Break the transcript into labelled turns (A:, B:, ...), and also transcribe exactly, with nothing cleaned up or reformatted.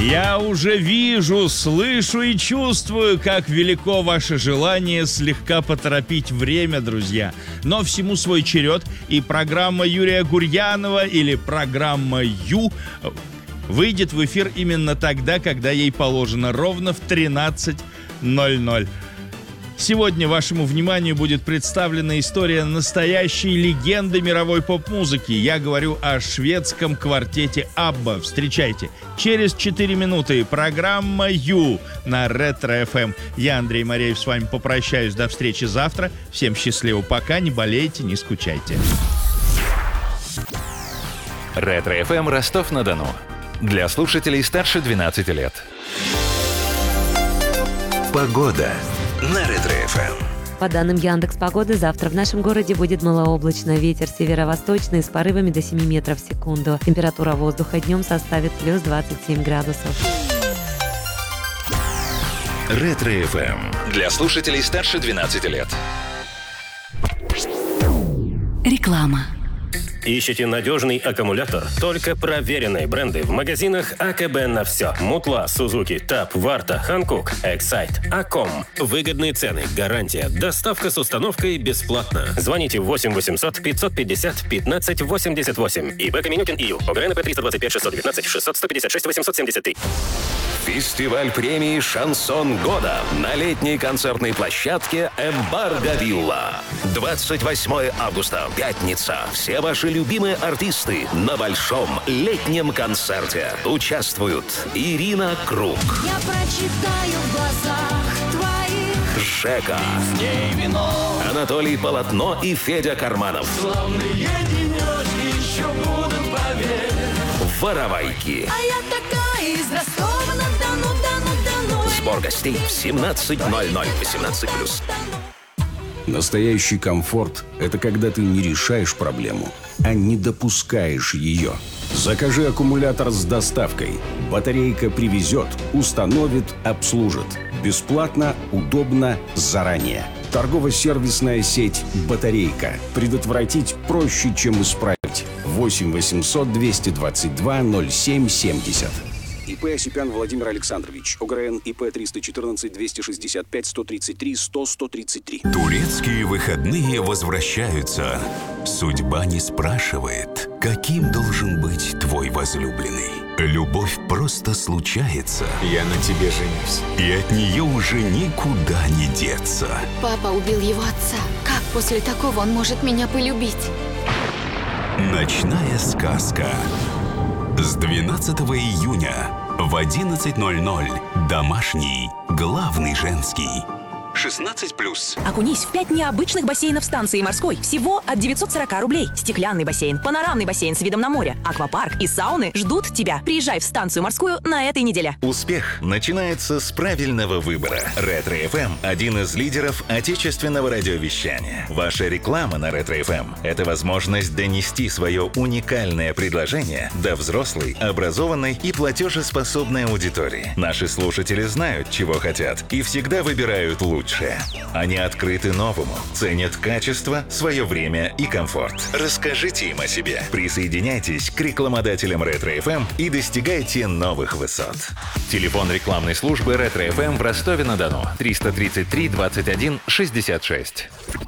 A: Я уже вижу, слышу и чувствую, как велико ваше желание слегка поторопить время, друзья. Но всему свой черед, и программа Юрия Гурьянова или программа Ю выйдет в эфир именно тогда, когда ей положено, ровно в тринадцать ноль ноль. Сегодня вашему вниманию будет представлена история настоящей легенды мировой поп-музыки. Я говорю о шведском квартете Абба. Встречайте. Через четыре минуты программа Ю на Ретро-эф эм. Я, Андрей Мореев, с вами попрощаюсь. До встречи завтра. Всем счастливо. Пока. Не болейте, не скучайте.
B: Ретро-эф эм Ростов-на-Дону. Для слушателей старше двенадцати лет. Погода на Ретро-эф эм.
C: По данным Яндекс.Погоды, завтра в нашем городе будет малооблачно. Ветер северо-восточный с порывами до семи метров в секунду. Температура воздуха днем составит плюс двадцать семь градусов.
B: Ретро-эф эм. Для слушателей старше двенадцати лет.
D: Реклама.
E: Ищете надежный аккумулятор? Только проверенные бренды в магазинах АКБ на все. Мутла, Сузуки, Тап, Варта, Ханкук, Эксайт, Аком. Выгодные цены, гарантия, доставка с установкой бесплатно. Звоните восемь восемьсот пятьсот пятьдесят пятнадцать восемьдесят восемь. ИП Каменюкин ИЮ. ОГРНП триста двадцать пять шестьсот девятнадцать шестьсот сто пятьдесят шесть восемьсот семьдесят три.
F: Фестиваль премии «Шансон года» на летней концертной площадке «Эмбарго Вилла». двадцать восьмого августа, пятница. Все ваши любимые артисты на большом летнем концерте. Участвуют Ирина Круг,
G: я прочитаю в глазах твоих,
F: Жека, Анатолий Полотно и Федя Карманов.
G: славные денечки еще будут, поверь.
F: Воровайки.
G: А я такая из Ростова-на-Дону, Дону, Дону.
F: Сбор гостей в семнадцать ноль ноль, восемнадцать плюс.
H: Настоящий комфорт – это когда ты не решаешь проблему, а не допускаешь ее. Закажи аккумулятор с доставкой. Батарейка привезет, установит, обслужит. Бесплатно, удобно, заранее. Торгово-сервисная сеть «Батарейка». Предотвратить проще, чем исправить. восемь восемьсот двести двадцать два ноль семь семьдесят. ИП Осипян Владимир Александрович. ОГРН ИП триста четырнадцать двести шестьдесят пять сто тридцать три сто сто тридцать три.
I: Турецкие выходные возвращаются. Судьба не спрашивает, каким должен быть твой возлюбленный. Любовь просто случается.
J: Я на тебе женюсь.
I: И от нее уже никуда не деться.
K: Папа убил его отца. Как после такого он может меня полюбить?
I: Ночная сказка. С двенадцатого июня в одиннадцать ноль ноль. Домашний, главный женский. шестнадцать плюс.
L: Окунись в пять необычных бассейнов станции морской. Всего от девятьсот сорок рублей. Стеклянный бассейн, панорамный бассейн с видом на море, аквапарк и сауны ждут тебя. Приезжай в станцию морскую на этой неделе.
B: Успех начинается с правильного выбора. Ретро-эф эм – один из лидеров отечественного радиовещания. Ваша реклама на Ретро-эф эм – это возможность донести свое уникальное предложение до взрослой, образованной и платежеспособной аудитории. Наши слушатели знают, чего хотят, и всегда выбирают лучшее. Они открыты новому, ценят качество, свое время и комфорт. Расскажите им о себе. Присоединяйтесь к рекламодателям Ретро-эф эм и достигайте новых высот. Телефон рекламной службы Ретро-эф эм в Ростове-на-Дону триста тридцать три двадцать один шестьдесят шесть.